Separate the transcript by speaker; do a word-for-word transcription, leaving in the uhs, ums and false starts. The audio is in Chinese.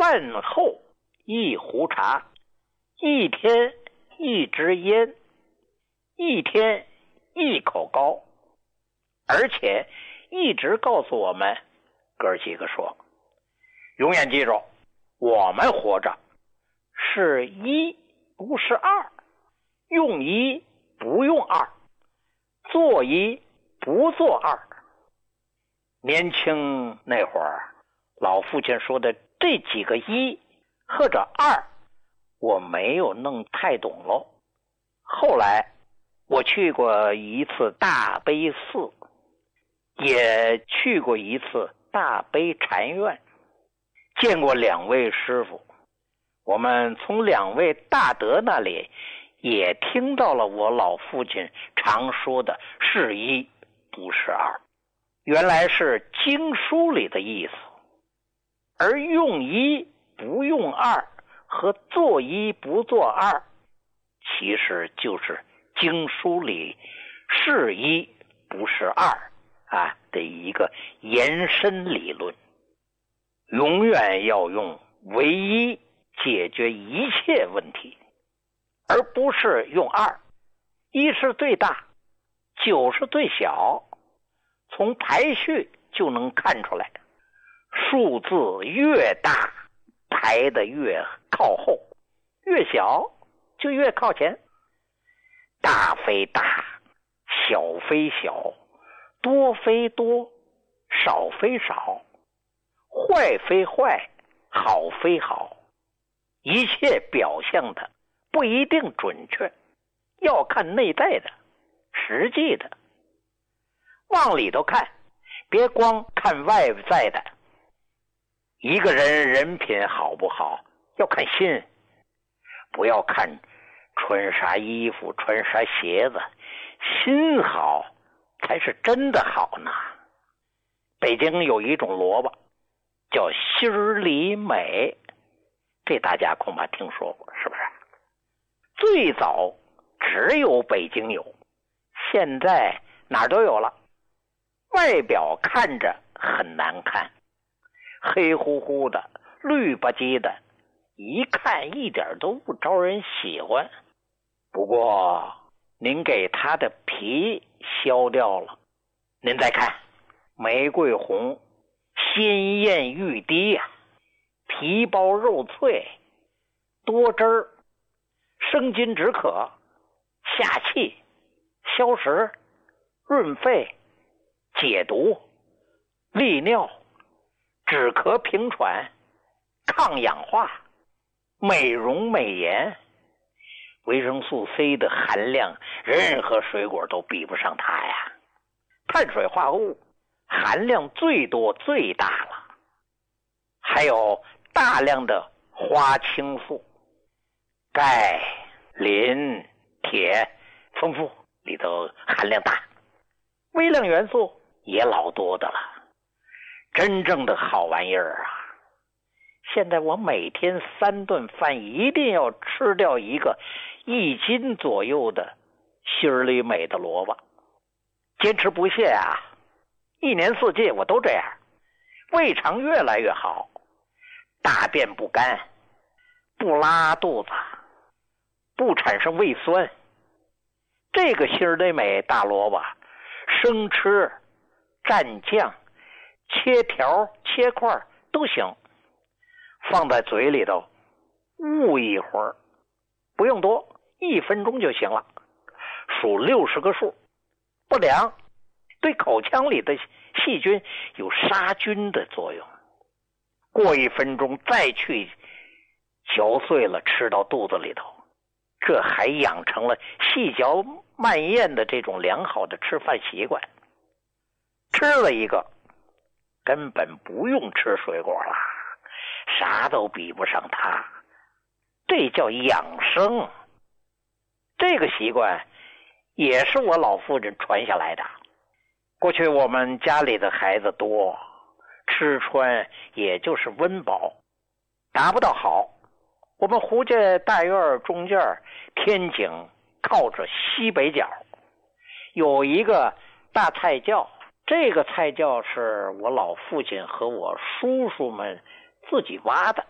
Speaker 1: 饭后一壶茶，一天一支烟，一天一口糕，而且一直告诉我们哥几个说，永远记住，我们活着是一不是二，用一不用二，做一不做二。年轻那会儿，老父亲说的这几个一或者二，我没有弄太懂喽。后来我去过一次大悲寺，也去过一次大悲禅院，见过两位师傅。我们从两位大德那里也听到了我老父亲常说的是一不是二，原来是经书里的意思。而用一不用二和做一不做二，其实就是经书里是一不是二啊的一个延伸理论。永远要用唯一解决一切问题，而不是用二。一是最大，九是最小，从排序就能看出来，数字越大排得越靠后，越小就越靠前。大非大，小非小，多非多，少非少，坏非坏，好非好，一切表象的不一定准确，要看内在的实际的。往里头看，别光看外在的。一个人人品好不好，要看心，不要看穿啥衣服穿啥鞋子，心好才是真的好呢。北京有一种萝卜叫心里美，这大家恐怕听说过，是不是？最早只有北京有，现在哪儿都有了。外表看着很难看，黑乎乎的，绿吧唧的，一看一点都不招人喜欢。不过您给它的皮削掉了，您再看玫瑰红，鲜艳欲滴呀、啊，皮包肉脆，多汁儿，生津止渴，下气，消食，润肺，解毒，利尿，止咳平喘，抗氧化，美容美颜。维生素 C 的含量任何水果都比不上它呀。碳水化合物含量最多最大了，还有大量的花青素，钙、磷、铁丰富，里头含量大，微量元素也老多的了，真正的好玩意儿啊！现在我每天三顿饭一定要吃掉一个一斤左右的心里美的萝卜，坚持不懈啊！一年四季我都这样，胃肠越来越好，大便不干，不拉肚子，不产生胃酸。这个心里美大萝卜，生吃、蘸酱、切条、切块都行，放在嘴里头捂一会儿，不用多，一分钟就行了，数六十个数，不凉，对口腔里的细菌有杀菌的作用。过一分钟再去嚼碎了吃到肚子里头，这还养成了细嚼慢咽的这种良好的吃饭习惯。吃了一个根本不用吃水果了，啥都比不上它，这叫养生。这个习惯也是我老父亲传下来的。过去我们家里的孩子多，吃穿也就是温饱，达不到好。我们胡家大院中间天井靠着西北角，有一个大菜窖，这个菜窖是我老父亲和我叔叔们自己挖的。